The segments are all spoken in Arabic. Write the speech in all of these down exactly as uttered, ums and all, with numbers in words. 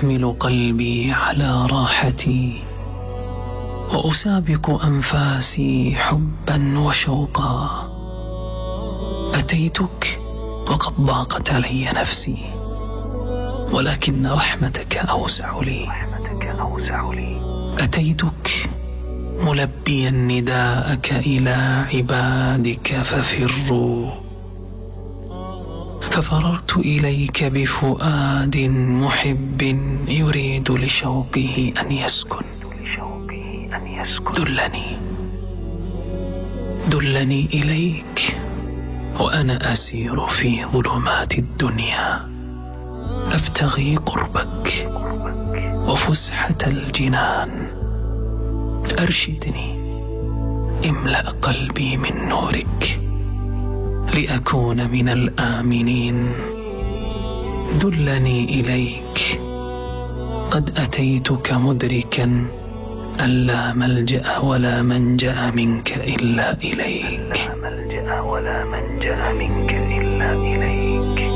أحمل قلبي على راحتي، وأسابق أنفاسي حبا وشوقا. أتيتك وقد ضاقت علي نفسي، ولكن رحمتك أوسع لي. أتيتك ملبيا نداءك إلى عبادك ففروا، ففررت إليك بفؤاد محب يريد لشوقه أن يسكن. دلني دلني إليك وأنا أسير في ظلمات الدنيا، أبتغي قربك وفسحة الجنان. أرشدني، املأ قلبي من نورك لأكون من الآمنين. دلني إليك، قد أتيتك مدركا أن لا ملجأ ولا منجأ منك إلا إليك. لا ملجأ ولا منجأ منك إلا إليك.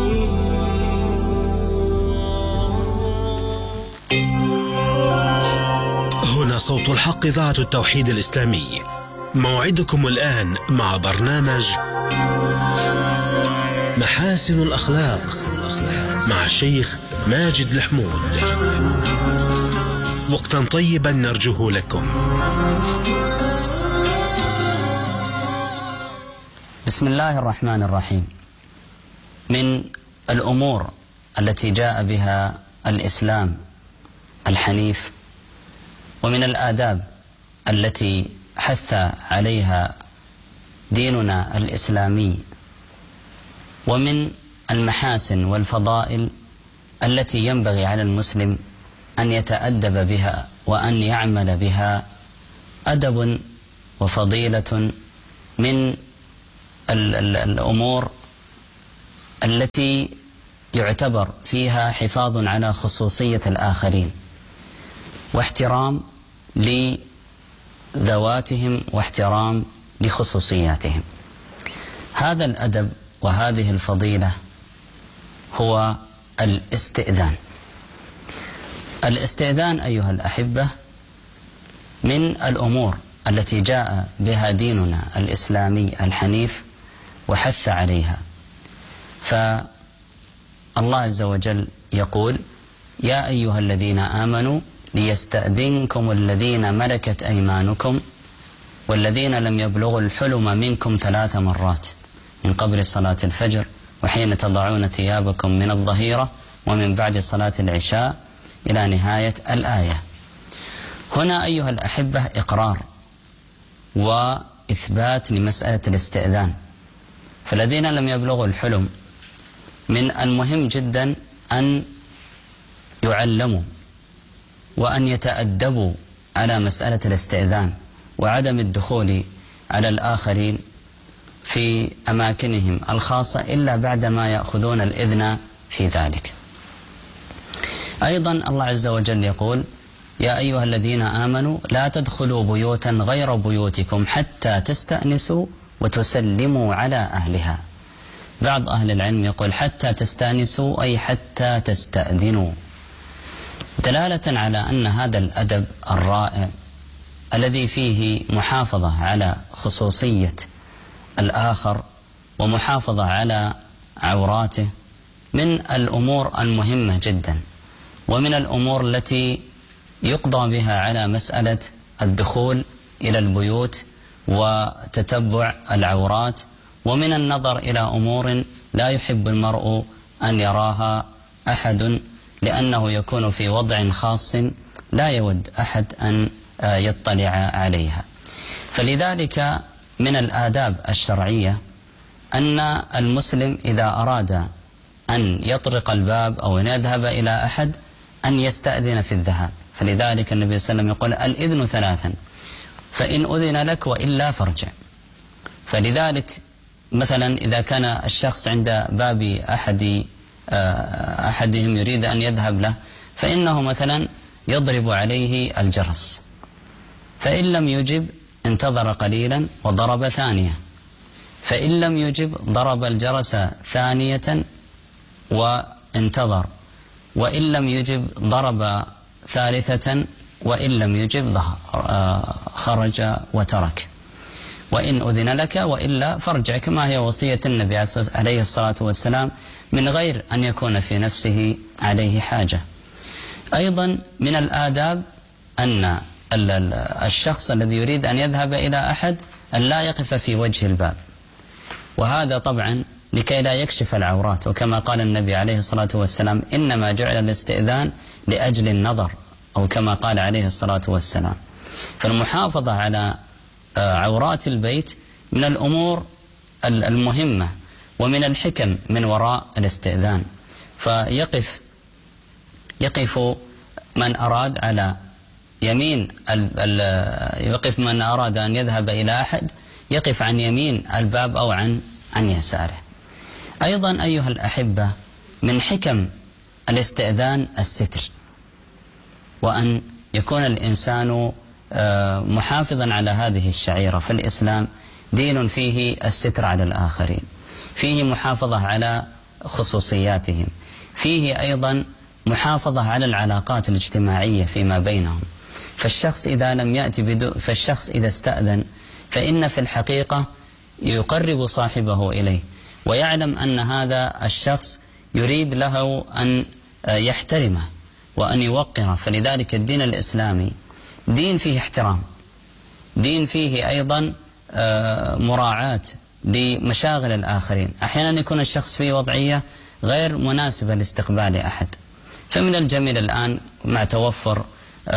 هنا صوت الحق، إذاعة التوحيد الإسلامي. موعدكم الآن مع برنامج محاسن الأخلاق مع الشيخ ماجد الحمود. وقتا طيبا نرجوه لكم. بسم الله الرحمن الرحيم. من الأمور التي جاء بها الإسلام الحنيف، ومن الآداب التي حث عليها ديننا الإسلامي، ومن المحاسن والفضائل التي ينبغي على المسلم أن يتأدب بها وأن يعمل بها، أدب وفضيلة من ال ال الأمور التي يعتبر فيها حفاظ على خصوصية الآخرين، واحترام لذواتهم، واحترام لخصوصياتهم. هذا الأدب وهذه الفضيلة هو الاستئذان. الاستئذان أيها الأحبة من الأمور التي جاء بها ديننا الإسلامي الحنيف وحث عليها. فالله عز وجل يقول: يا أيها الذين آمنوا ليستأذنكم الذين ملكت أيمانكم والذين لم يبلغوا الحلم منكم ثلاث مرات من قبل صلاة الفجر وحين تضعون ثيابكم من الظهيرة ومن بعد صلاة العشاء إلى نهاية الآية. هنا أيها الأحبة إقرار وإثبات لمسألة الاستئذان. فالذين لم يبلغوا الحلم من المهم جدا أن يعلموا وأن يتأدبوا على مسألة الاستئذان وعدم الدخول على الآخرين في أماكنهم الخاصة إلا بعدما يأخذون الإذن في ذلك. أيضا الله عز وجل يقول: يا أيها الذين آمنوا لا تدخلوا بيوتا غير بيوتكم حتى تستأنسوا وتسلموا على أهلها. بعض أهل العلم يقول حتى تستأنسوا أي حتى تستأذنوا، دلالة على أن هذا الأدب الرائع الذي فيه محافظة على خصوصية الآخر ومحافظة على عوراته من الأمور المهمة جدا، ومن الأمور التي يقضى بها على مسألة الدخول إلى البيوت وتتبع العورات، ومن النظر إلى أمور لا يحب المرء أن يراها أحد، لأنه يكون في وضع خاص لا يود أحد أن يطلع عليها. فلذلك من الآداب الشرعية أن المسلم إذا أراد أن يطرق الباب أو أن يذهب إلى أحد أن يستأذن في الذهاب. فلذلك النبي صلى الله عليه وسلم يقول: الإذن ثلاثا، فإن أذن لك وإلا فارجع. فلذلك مثلا إذا كان الشخص عند باب أحد أحدهم يريد أن يذهب له، فإنه مثلا يضرب عليه الجرس، فإن لم يجب انتظر قليلا وضرب ثانية، فإن لم يجب ضرب الجرس ثانية وانتظر، وإن لم يجب ضرب ثالثة، وإن لم يجب خرج وترك. وإن أذن لك وإلا فارجع، كما هي وصية النبي عليه الصلاة والسلام من غير أن يكون في نفسه عليه حاجة. أيضا من الآداب أن الشخص الذي يريد أن يذهب إلى أحد أن لا يقف في وجه الباب، وهذا طبعا لكي لا يكشف العورات، وكما قال النبي عليه الصلاة والسلام إنما جعل الاستئذان لأجل النظر، أو كما قال عليه الصلاة والسلام. فالمحافظة على عورات البيت من الأمور المهمة ومن الحكم من وراء الاستئذان. فيقف يقف من أراد على يمين يقف من أراد أن يذهب إلى أحد يقف عن يمين الباب أو عن عن يساره. أيضا أيها الأحبة من حكم الاستئذان الستر، وأن يكون الإنسان محافظا على هذه الشعيرة. في الإسلام دين فيه الستر على الآخرين، فيه محافظة على خصوصياتهم، فيه أيضا محافظة على العلاقات الاجتماعية فيما بينهم. فالشخص إذا لم يأتي بدو فالشخص إذا استأذن فإن في الحقيقة يقرب صاحبه إليه، ويعلم أن هذا الشخص يريد له أن يحترمه وأن يوقره. فلذلك الدين الإسلامي دين فيه احترام، دين فيه أيضا مراعاة لمشاغل الآخرين. أحيانا يكون الشخص في وضعية غير مناسبة لاستقبال أحد، فمن الجميل الآن مع توفر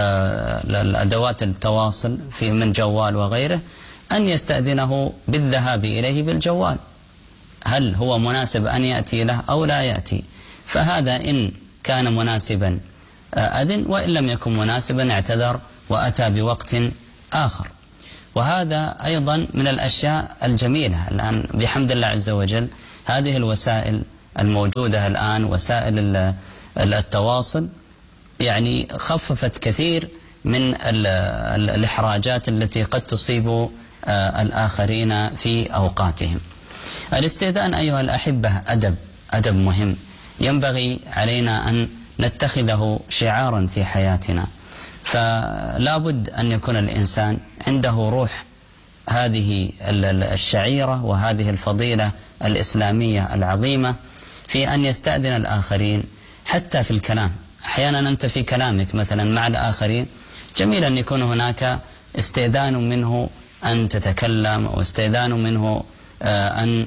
الأدوات التواصل في من جوال وغيره أن يستأذنه بالذهاب إليه بالجوال، هل هو مناسب أن يأتي له أو لا يأتي. فهذا إن كان مناسبا أذن، وإن لم يكن مناسبا اعتذر وأتى بوقت آخر. وهذا أيضا من الأشياء الجميلة الآن بحمد الله عز وجل. هذه الوسائل الموجودة الآن وسائل التواصل يعني خففت كثير من الإحراجات التي قد تصيب الآخرين في أوقاتهم. الاستئذان أيها الأحبة أدب أدب مهم ينبغي علينا أن نتخذه شعارا في حياتنا. فلا بد أن يكون الإنسان عنده روح هذه الشعيرة وهذه الفضيلة الإسلامية العظيمة في أن يستأذن الآخرين حتى في الكلام. أحيانا أنت في كلامك مثلا مع الآخرين جميل أن يكون هناك استئذان منه أن تتكلم، أو استئذان منه أن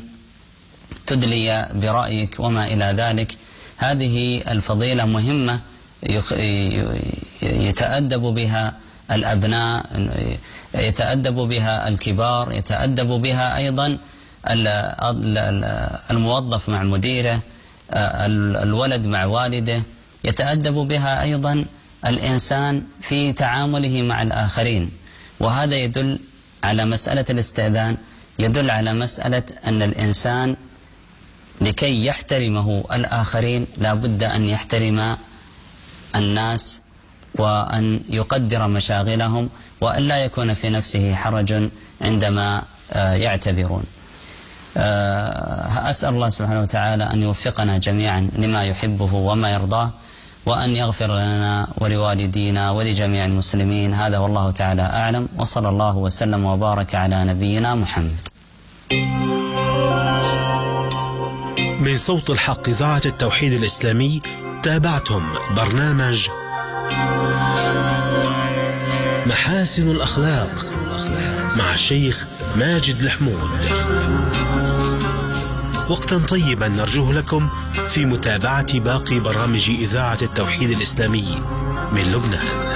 تدلي برأيك وما إلى ذلك. هذه الفضيلة مهمة يتأدب بها الأبناء، يتأدب بها الكبار، يتأدب بها أيضا الموظف مع مديره، الولد مع والده، يتأدب بها أيضا الإنسان في تعامله مع الآخرين. وهذا يدل على مسألة الاستئذان، يدل على مسألة أن الإنسان لكي يحترمه الآخرين لا بد أن يحترم الناس وأن يقدر مشاغلهم، وأن لا يكون في نفسه حرج عندما يعتذرون. أسأل الله سبحانه وتعالى أن يوفقنا جميعا لما يحبه وما يرضاه، وأن يغفر لنا ولوالدينا ولجميع المسلمين. هذا والله تعالى أعلم، وصلى الله وسلم وبارك على نبينا محمد. من صوت الحق إذاعة التوحيد الإسلامي تابعتم برنامج محاسن الأخلاق مع الشيخ ماجد الحمود. وقتا طيبا نرجوه لكم في متابعة باقي برامج إذاعة التوحيد الإسلامي من لبنان.